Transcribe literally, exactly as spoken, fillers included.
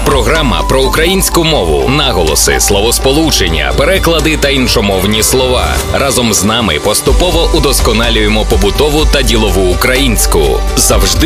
Програма про українську мову, наголоси, словосполучення, переклади та іншомовні слова. Разом з нами поступово удосконалюємо побутову та ділову українську. Завжди